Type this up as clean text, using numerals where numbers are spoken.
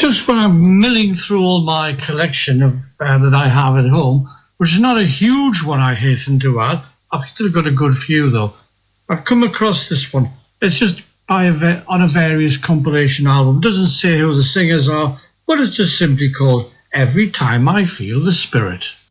Just when I'm milling through all my collection of that I have at home, which is not a huge one, I hasten to add. I've still got a good few, though. I've come across this one. It's just on a various compilation album. It doesn't say who the singers are, but it's just simply called Every Time I Feel the Spirit.